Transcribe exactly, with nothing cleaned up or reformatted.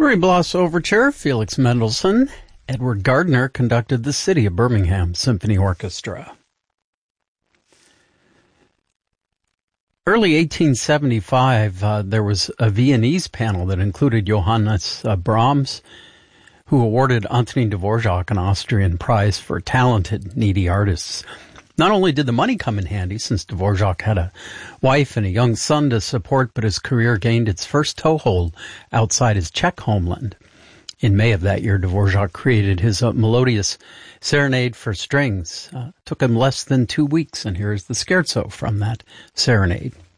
Marie Bloss Overture, Felix Mendelssohn. Edward Gardner conducted the City of Birmingham Symphony Orchestra. Early eighteen seventy-five, uh, there was a Viennese panel that included Johannes uh, Brahms, who awarded Antonin Dvorak an Austrian prize for talented, needy artists. Not only did the money come in handy, since Dvorak had a wife and a young son to support, but his career gained its first toehold outside his Czech homeland. In May of that year, Dvorak created his uh, melodious Serenade for Strings. Uh, took him less than two weeks, and here's the scherzo from that serenade.